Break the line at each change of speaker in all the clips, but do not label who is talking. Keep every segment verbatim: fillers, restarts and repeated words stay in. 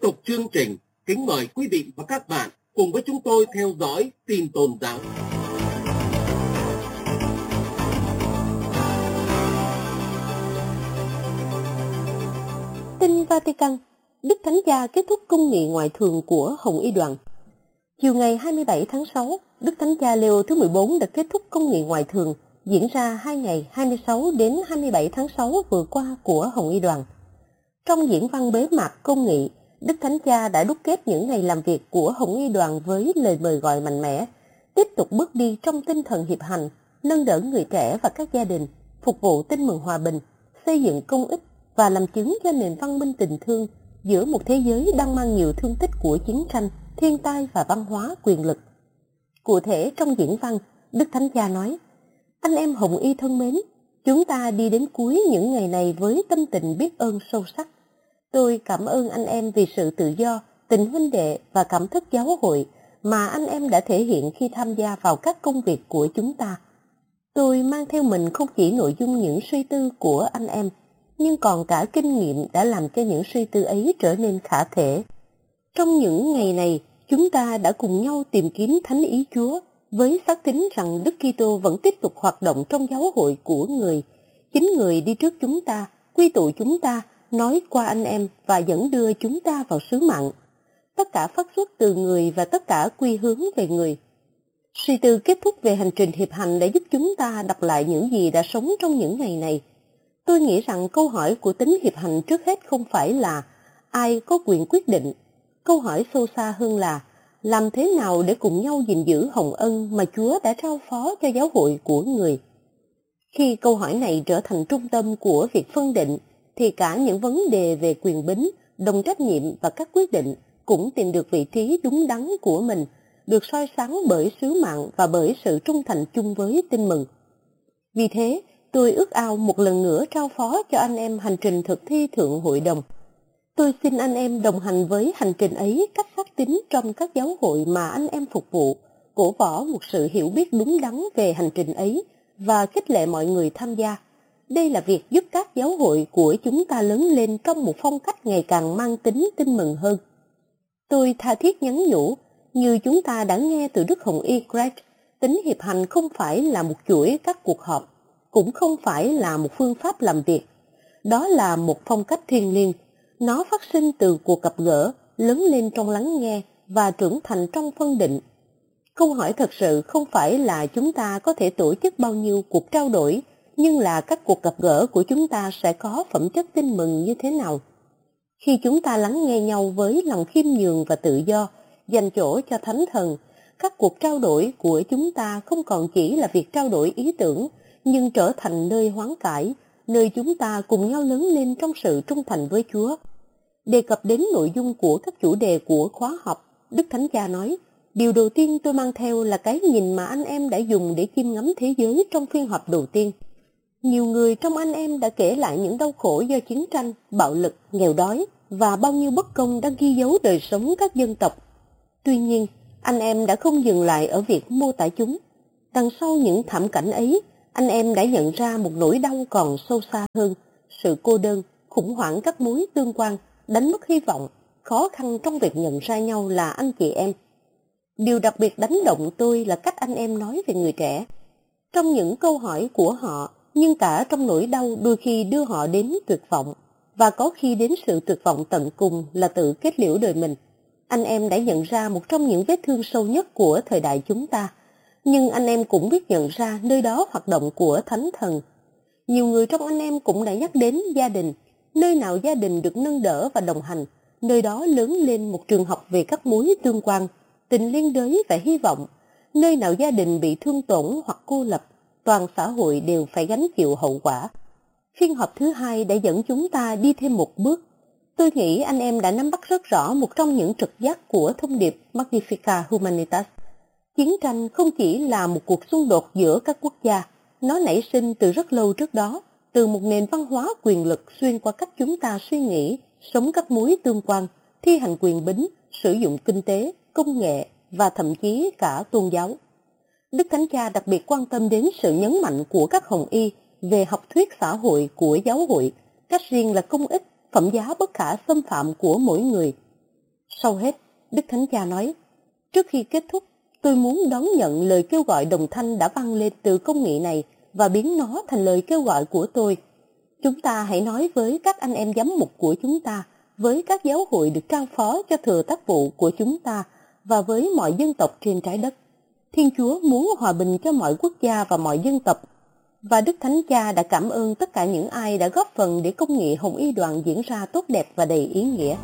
tục chương trình, kính mời quý vị và các bạn cùng với chúng tôi theo dõi tin tôn giáo.
Tin Vatican, Đức Thánh Cha kết thúc công nghị ngoại thường của Hồng Y đoàn. Chiều ngày hai mươi bảy tháng sáu, Đức Thánh Cha Leo thứ mười bốn đã kết thúc công nghị ngoại thường diễn ra hai ngày hai mươi sáu đến hai mươi bảy tháng sáu vừa qua của Hồng Y đoàn. Trong diễn văn bế mạc công nghị, Đức Thánh Cha đã đúc kết những ngày làm việc của Hồng Y đoàn với lời mời gọi mạnh mẽ, tiếp tục bước đi trong tinh thần hiệp hành, nâng đỡ người trẻ và các gia đình, phục vụ tin mừng hòa bình, xây dựng công ích và làm chứng cho nền văn minh tình thương giữa một thế giới đang mang nhiều thương tích của chiến tranh, thiên tai và văn hóa quyền lực. Cụ thể trong diễn văn, Đức Thánh Cha nói: Anh em Hồng Y thân mến, chúng ta đi đến cuối những ngày này với tâm tình biết ơn sâu sắc. Tôi cảm ơn anh em vì sự tự do, tình huynh đệ và cảm thức giáo hội mà anh em đã thể hiện khi tham gia vào các công việc của chúng ta. Tôi mang theo mình không chỉ nội dung những suy tư của anh em, nhưng còn cả kinh nghiệm đã làm cho những suy tư ấy trở nên khả thể. Trong những ngày này, chúng ta đã cùng nhau tìm kiếm thánh ý Chúa, với xác tín rằng Đức Kitô vẫn tiếp tục hoạt động trong giáo hội của người. Chính người đi trước chúng ta, quy tụ chúng ta, nói qua anh em và dẫn đưa chúng ta vào sứ mạng. Tất cả phát xuất từ người và tất cả quy hướng về người. Suy tư kết thúc về hành trình hiệp hành đã giúp chúng ta đọc lại những gì đã sống trong những ngày này. Tôi nghĩ rằng câu hỏi của tính hiệp hành trước hết không phải là ai có quyền quyết định. Câu hỏi sâu xa hơn là làm thế nào để cùng nhau gìn giữ hồng ân mà Chúa đã trao phó cho giáo hội của người. Khi câu hỏi này trở thành trung tâm của việc phân định, thì cả những vấn đề về quyền bính, đồng trách nhiệm và các quyết định cũng tìm được vị trí đúng đắn của mình, được soi sáng bởi sứ mạng và bởi sự trung thành chung với tin mừng. Vì thế, tôi ước ao một lần nữa trao phó cho anh em hành trình thực thi Thượng Hội đồng. Tôi xin anh em đồng hành với hành trình ấy cách xác tín trong các giáo hội mà anh em phục vụ, cổ võ một sự hiểu biết đúng đắn về hành trình ấy và khích lệ mọi người tham gia. Đây là việc giúp các giáo hội của chúng ta lớn lên trong một phong cách ngày càng mang tính tin mừng hơn. Tôi tha thiết nhắn nhủ, như chúng ta đã nghe từ Đức Hồng Y Greg, tính hiệp hành không phải là một chuỗi các cuộc họp, cũng không phải là một phương pháp làm việc. Đó là một phong cách thiêng liêng. Nó phát sinh từ cuộc gặp gỡ, lớn lên trong lắng nghe và trưởng thành trong phân định. Câu hỏi thật sự không phải là chúng ta có thể tổ chức bao nhiêu cuộc trao đổi, nhưng là các cuộc gặp gỡ của chúng ta sẽ có phẩm chất tin mừng như thế nào. Khi chúng ta lắng nghe nhau với lòng khiêm nhường và tự do, dành chỗ cho Thánh Thần, các cuộc trao đổi của chúng ta không còn chỉ là việc trao đổi ý tưởng, nhưng trở thành nơi hoán cải, nơi chúng ta cùng nhau lớn lên trong sự trung thành với Chúa. Đề cập đến nội dung của các chủ đề của khóa học, Đức Thánh Cha nói, điều đầu tiên tôi mang theo là cái nhìn mà anh em đã dùng để chiêm ngắm thế giới trong phiên họp đầu tiên. Nhiều người trong anh em đã kể lại những đau khổ do chiến tranh, bạo lực, nghèo đói và bao nhiêu bất công đang ghi dấu đời sống các dân tộc. Tuy nhiên, anh em đã không dừng lại ở việc mô tả chúng. Đằng sau những thảm cảnh ấy, anh em đã nhận ra một nỗi đau còn sâu xa hơn, sự cô đơn, khủng hoảng các mối tương quan, đánh mất hy vọng, khó khăn trong việc nhận ra nhau là anh chị em. Điều đặc biệt đánh động tôi là cách anh em nói về người trẻ. Trong những câu hỏi của họ, nhưng cả trong nỗi đau đôi khi đưa họ đến tuyệt vọng, và có khi đến sự tuyệt vọng tận cùng là tự kết liễu đời mình. Anh em đã nhận ra một trong những vết thương sâu nhất của thời đại chúng ta, nhưng anh em cũng biết nhận ra nơi đó hoạt động của Thánh Thần. Nhiều người trong anh em cũng đã nhắc đến gia đình. Nơi nào gia đình được nâng đỡ và đồng hành, nơi đó lớn lên một trường học về các mối tương quan, tình liên đới và hy vọng. Nơi nào gia đình bị thương tổn hoặc cô lập, toàn xã hội đều phải gánh chịu hậu quả. Phiên họp thứ hai đã dẫn chúng ta đi thêm một bước. Tôi nghĩ anh em đã nắm bắt rất rõ một trong những trực giác của thông điệp Magnificat Humanitas. Chiến tranh không chỉ là một cuộc xung đột giữa các quốc gia, nó nảy sinh từ rất lâu trước đó, từ một nền văn hóa quyền lực xuyên qua cách chúng ta suy nghĩ, sống các mối tương quan, thi hành quyền bính, sử dụng kinh tế, công nghệ và thậm chí cả tôn giáo. Đức Thánh Cha đặc biệt quan tâm đến sự nhấn mạnh của các hồng y về học thuyết xã hội của giáo hội, cách riêng là công ích, phẩm giá bất khả xâm phạm của mỗi người. Sau hết, Đức Thánh Cha nói, trước khi kết thúc, tôi muốn đón nhận lời kêu gọi đồng thanh đã vang lên từ công nghị này và biến nó thành lời kêu gọi của tôi. Chúng ta hãy nói với các anh em giám mục của chúng ta, với các giáo hội được trao phó cho thừa tác vụ của chúng ta và với mọi dân tộc trên trái đất. Thiên Chúa muốn hòa bình cho mọi quốc gia và mọi dân tộc. Và Đức Thánh Cha đã cảm ơn tất cả những ai đã góp phần để công nghị Hồng Y Đoàn diễn ra tốt đẹp và đầy ý nghĩa.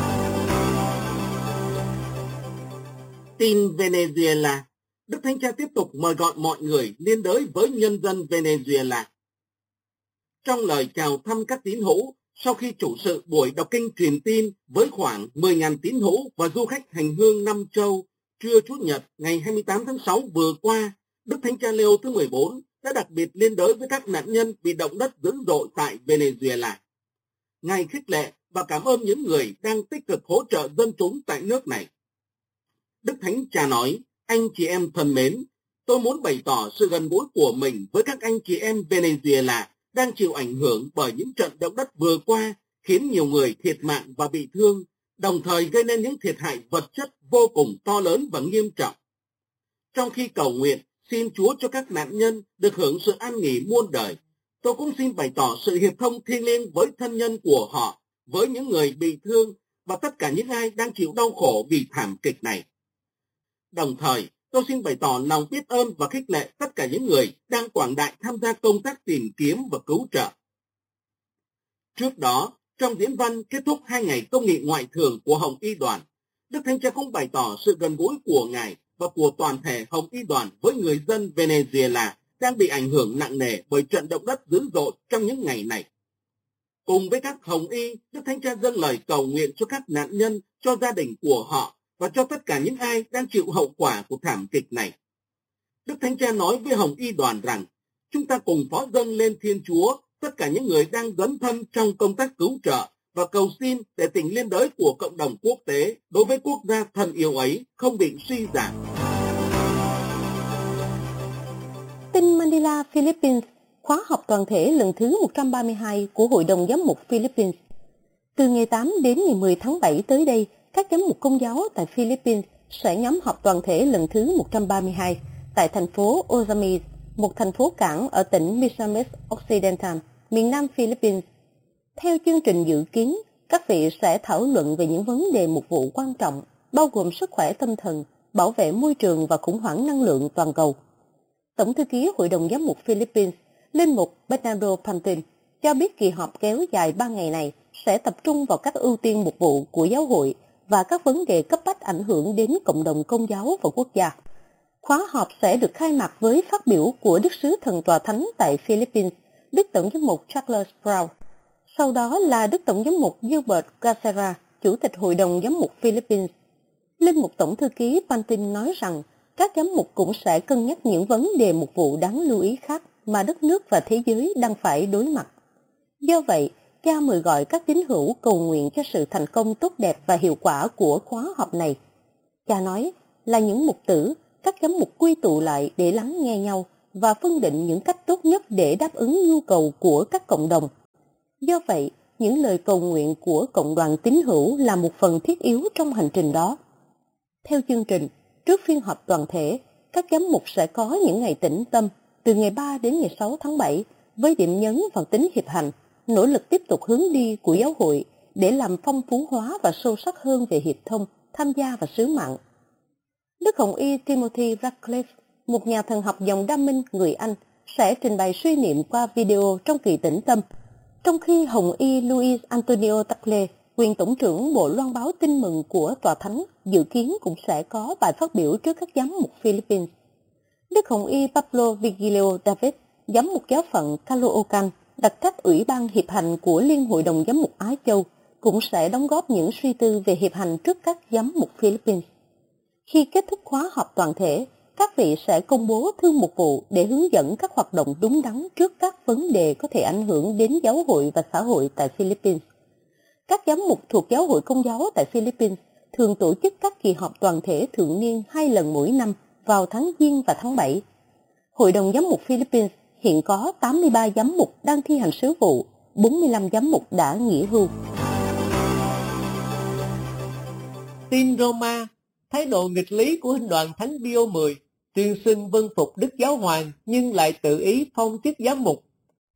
Tin Venezuela. Đức Thánh Cha tiếp tục mời gọi mọi người liên đới với nhân dân Venezuela. Trong lời chào thăm các tín hữu, sau khi chủ sự buổi đọc kinh truyền tin với khoảng mười nghìn tín hữu và du khách hành hương năm châu, trưa Chủ nhật ngày hai mươi tám tháng sáu vừa qua, Đức Thánh Cha Leo thứ mười bốn đã đặc biệt liên đới với các nạn nhân bị động đất dữ dội tại Venezuela. Ngài khích lệ và cảm ơn những người đang tích cực hỗ trợ dân chúng tại nước này. Đức Thánh Cha nói, anh chị em thân mến, tôi muốn bày tỏ sự gần gũi của mình với các anh chị em Venezuela đang chịu ảnh hưởng bởi những trận động đất vừa qua, khiến nhiều người thiệt mạng và bị thương, đồng thời gây nên những thiệt hại vật chất vô cùng to lớn và nghiêm trọng. Trong khi cầu nguyện, xin Chúa cho các nạn nhân được hưởng sự an nghỉ muôn đời, tôi cũng xin bày tỏ sự hiệp thông thiêng liêng với thân nhân của họ, với những người bị thương và tất cả những ai đang chịu đau khổ vì thảm kịch này. Đồng thời, tôi xin bày tỏ lòng biết ơn và khích lệ tất cả những người đang quảng đại tham gia công tác tìm kiếm và cứu trợ. Trước đó, trong diễn văn kết thúc hai ngày công nghị ngoại thường của Hồng Y Đoàn, Đức Thánh Cha cũng bày tỏ sự gần gũi của Ngài và của toàn thể Hồng Y Đoàn với người dân Venezuela đang bị ảnh hưởng nặng nề bởi trận động đất dữ dội trong những ngày này. Cùng với các Hồng Y, Đức Thánh Cha dâng lời cầu nguyện cho các nạn nhân, cho gia đình của họ và cho tất cả những ai đang chịu hậu quả của thảm kịch này. Đức Thánh Cha nói với Hồng Y Đoàn rằng, chúng ta cùng phó dâng lên Thiên Chúa tất cả những người đang dấn thân trong công tác cứu trợ và cầu xin để tình liên đới của cộng đồng quốc tế đối với quốc gia thân yêu ấy không bị suy giảm.
Tin Manila, Philippines, khóa học toàn thể lần thứ một trăm ba mươi hai của Hội đồng Giám mục Philippines. Từ ngày tám đến ngày mười tháng bảy tới đây, các giám mục công giáo tại Philippines sẽ nhóm họp toàn thể lần thứ một trăm ba mươi hai tại thành phố Ozamis, một thành phố cảng ở tỉnh Misamis Occidental, miền nam Philippines. Theo chương trình dự kiến, các vị sẽ thảo luận về những vấn đề mục vụ quan trọng, bao gồm sức khỏe tâm thần, bảo vệ môi trường và khủng hoảng năng lượng toàn cầu. Tổng thư ký Hội đồng Giám mục Philippines, Linh mục Bernardo Pantin, cho biết kỳ họp kéo dài ba ngày này sẽ tập trung vào các ưu tiên mục vụ của giáo hội và các vấn đề cấp bách ảnh hưởng đến cộng đồng công giáo và quốc gia. Khóa họp sẽ được khai mạc với phát biểu của Đức sứ Thần Tòa Thánh tại Philippines, Đức Tổng giám mục Charles Brown. Sau đó là Đức Tổng giám mục Gilbert Gacera, Chủ tịch Hội đồng Giám mục Philippines. Linh mục Tổng thư ký Pantin nói rằng các giám mục cũng sẽ cân nhắc những vấn đề mục vụ đáng lưu ý khác mà đất nước và thế giới đang phải đối mặt. Do vậy, cha mời gọi các tín hữu cầu nguyện cho sự thành công tốt đẹp và hiệu quả của khóa họp này. Cha nói là những mục tử, các giám mục quy tụ lại để lắng nghe nhau và phân định những cách tốt nhất để đáp ứng nhu cầu của các cộng đồng. Do vậy, những lời cầu nguyện của cộng đoàn tín hữu là một phần thiết yếu trong hành trình đó. Theo chương trình, trước phiên họp toàn thể, các giám mục sẽ có những ngày tĩnh tâm từ ngày ba đến ngày sáu tháng bảy với điểm nhấn vào tính hiệp hành, nỗ lực tiếp tục hướng đi của giáo hội để làm phong phú hóa và sâu sắc hơn về hiệp thông, tham gia và sứ mạng. Đức Hồng Y Timothy Radcliffe, một nhà thần học dòng Đa Minh người Anh, sẽ trình bày suy niệm qua video trong kỳ tĩnh tâm, trong khi Hồng Y Luis Antonio Tagle, quyền tổng trưởng Bộ Loan báo Tin mừng của Tòa Thánh, dự kiến cũng sẽ có bài phát biểu trước các giám mục Philippines. Đức Hồng Y Pablo Vigilio David, giám mục giáo phận Caloocan, đặc trách Ủy ban Hiệp hành của Liên hội đồng Giám mục Á Châu, cũng sẽ đóng góp những suy tư về hiệp hành trước các giám mục Philippines. Khi kết thúc khóa họp toàn thể, các vị sẽ công bố thư mục vụ để hướng dẫn các hoạt động đúng đắn trước các vấn đề có thể ảnh hưởng đến giáo hội và xã hội tại Philippines. Các giám mục thuộc giáo hội công giáo tại Philippines thường tổ chức các kỳ họp toàn thể thường niên hai lần mỗi năm vào tháng Giêng và tháng bảy. Hội đồng Giám mục Philippines hiện có tám mươi ba giám mục đang thi hành sứ vụ, bốn mươi lăm giám mục đã nghỉ hưu.
tin Roma, thái độ nghịch lý của Huynh đoàn Thánh Pio mười, tuyên xưng vâng phục Đức Giáo Hoàng nhưng lại tự ý phong chức giám mục.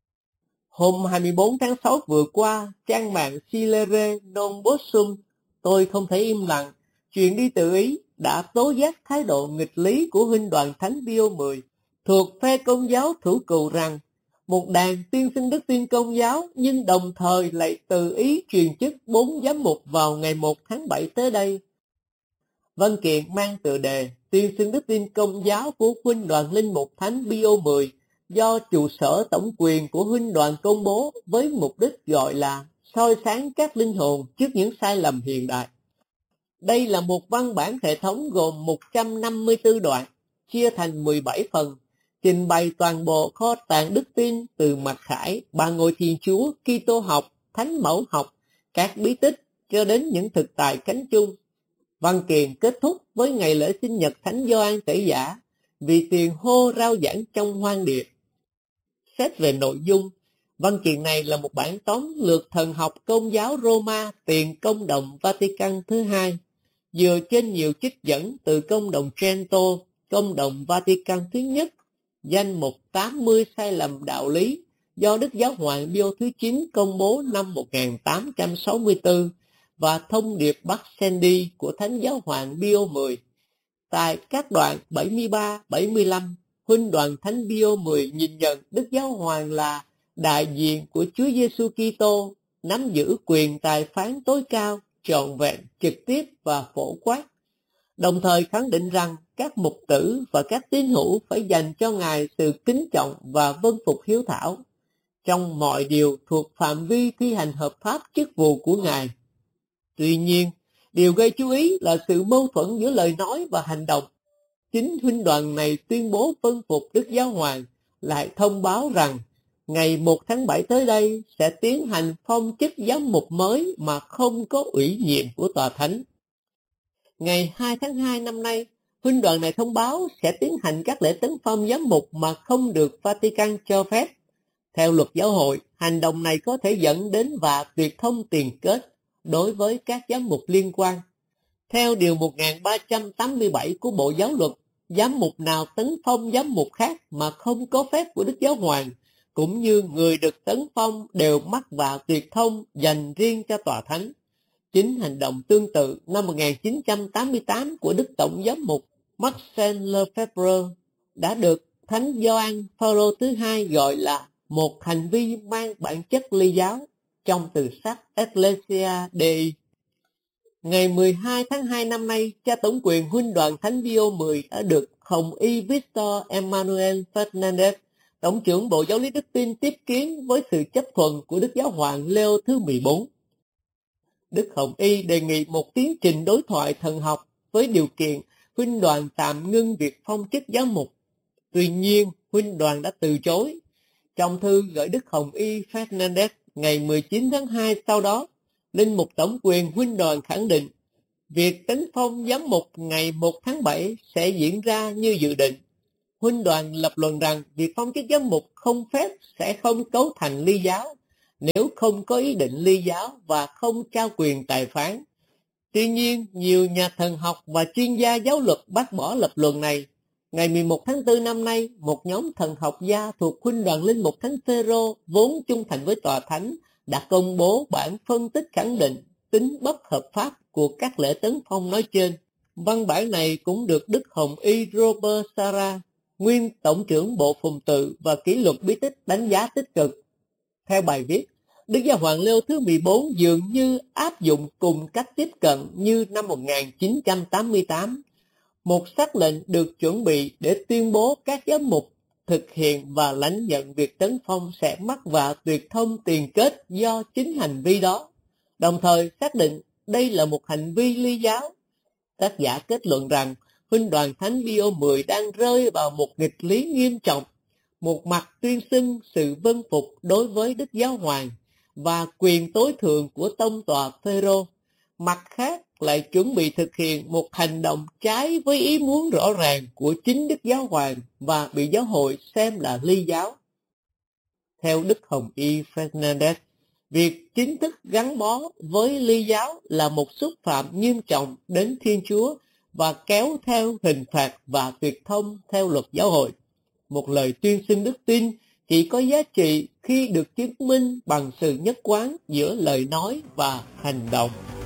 Hôm hai mươi bốn tháng sáu vừa qua, trang mạng Silere Non Possum, tôi không thể im lặng, chuyện đi tự ý đã tố giác thái độ nghịch lý của Huynh đoàn Thánh Pio mười thuộc phe Công giáo thủ cựu rằng một đàn tuyên xưng đức tin Công giáo nhưng đồng thời lại tự ý truyền chức bốn giám mục vào ngày một tháng bảy tới đây. Văn kiện mang tựa đề tuyên xưng đức tin Công giáo của Huynh đoàn Linh mục Thánh Pio mười do trụ sở tổng quyền của Huynh đoàn công bố với mục đích gọi là soi sáng các linh hồn trước những sai lầm hiện đại. Đây là một văn bản hệ thống gồm một trăm năm mươi tư đoạn, chia thành mười bảy phần, trình bày toàn bộ kho tàng đức tin từ mặc khải, ba ngôi Thiên Chúa, Kitô học, Thánh mẫu học, các bí tích cho đến những thực tài cánh chung. Văn kiện kết thúc với ngày lễ sinh nhật Thánh Gioan Tẩy Giả, vì tiền hô rao giảng trong hoang địa. Xét về nội dung, văn kiện này là một bản tóm lược thần học Công giáo Roma tiền Công đồng Vatican thứ hai, dựa trên nhiều trích dẫn từ Công đồng Trento, Công đồng Vatican thứ nhất, danh mục tám mươi sai lầm đạo lý do Đức Giáo hoàng Pio thứ chín công bố năm một nghìn tám trăm sáu mươi tư và thông điệp Baxendi của Thánh Giáo hoàng Pio mười. Tại các đoạn bảy mươi ba bảy mươi lăm, Huynh đoàn Thánh Pio mười nhìn nhận Đức Giáo hoàng là đại diện của Chúa Giêsu Kitô, nắm giữ quyền tài phán tối cao, trọn vẹn, trực tiếp và phổ quát. Đồng thời khẳng định rằng các mục tử và các tín hữu phải dành cho Ngài sự kính trọng và vâng phục hiếu thảo trong mọi điều thuộc phạm vi thi hành hợp pháp chức vụ của Ngài. Tuy nhiên, điều gây chú ý là sự mâu thuẫn giữa lời nói và hành động. Chính huynh đoàn này tuyên bố vâng phục Đức Giáo hoàng, lại thông báo rằng ngày một tháng bảy tới đây sẽ tiến hành phong chức giám mục mới mà không có ủy nhiệm của tòa thánh. Ngày hai tháng hai năm nay, huynh đoàn này thông báo sẽ tiến hành các lễ tấn phong giám mục mà không được Vatican cho phép. Theo luật giáo hội, hành động này có thể dẫn đến và tuyệt thông tiền kết đối với các giám mục liên quan. Theo điều một nghìn ba trăm tám mươi bảy của Bộ Giáo luật, giám mục nào tấn phong giám mục khác mà không có phép của Đức Giáo hoàng, cũng như người được tấn phong đều mắc vào tuyệt thông dành riêng cho tòa thánh. Chính hành động tương tự năm một nghìn chín trăm tám mươi tám của Đức Tổng giám mục Marcel Lefebvre đã được Thánh Gioan Phaolô thứ hai gọi là một hành vi mang bản chất ly giáo trong từ sách Ecclesia Dei. Ngày mười hai tháng hai năm nay, cha tổng quyền huynh đoàn Thánh Pio mười đã được Hồng y Victor Emmanuel Fernandez, Tổng trưởng Bộ Giáo lý Đức tin tiếp kiến với sự chấp thuận của Đức Giáo hoàng Leo thứ mười bốn. Đức Hồng y đề nghị một tiến trình đối thoại thần học với điều kiện huynh đoàn tạm ngưng việc phong chức giám mục. Tuy nhiên, huynh đoàn đã từ chối. Trong thư gửi Đức Hồng y Fernandez ngày mười chín tháng hai sau đó, Linh mục tổng quyền huynh đoàn khẳng định việc tấn phong giám mục ngày một tháng bảy sẽ diễn ra như dự định. Huynh đoàn lập luận rằng việc phong chức giám mục không phép sẽ không cấu thành ly giáo nếu không có ý định ly giáo và không trao quyền tài phán. Tuy nhiên, nhiều nhà thần học và chuyên gia giáo luật bác bỏ lập luận này. Ngày mười một tháng tư năm nay, một nhóm thần học gia thuộc huynh đoàn Linh mục Thánh Phêrô vốn trung thành với tòa thánh đã công bố bản phân tích khẳng định tính bất hợp pháp của các lễ tấn phong nói trên. Văn bản này cũng được Đức Hồng y Robert Sarah, nguyên Tổng trưởng Bộ Phụng tự và Kỷ luật bí tích đánh giá tích cực. Theo bài viết, Đức Giáo hoàng Leo thứ mười bốn dường như áp dụng cùng cách tiếp cận như năm một nghìn chín trăm tám mươi tám. Một sắc lệnh được chuẩn bị để tuyên bố các giám mục thực hiện và lãnh nhận việc tấn phong sẽ mắc vào tuyệt thông tiền kết do chính hành vi đó, đồng thời xác định đây là một hành vi ly giáo. Tác giả kết luận rằng huynh đoàn Thánh Pio mười đang rơi vào một nghịch lý nghiêm trọng, một mặt tuyên xưng sự vâng phục đối với Đức Giáo hoàng và quyền tối thượng của tông tòa Phêrô, mặt khác lại chuẩn bị thực hiện một hành động trái với ý muốn rõ ràng của chính Đức Giáo hoàng và bị giáo hội xem là ly giáo. Theo Đức Hồng y Fernandez, Việc chính thức gắn bó với Ly giáo là một xúc phạm nghiêm trọng đến Thiên Chúa và kéo theo hình phạt và tuyệt thông theo luật giáo hội. Một lời tuyên xưng đức tin chỉ có giá trị khi được chứng minh bằng sự nhất quán giữa lời nói và hành động.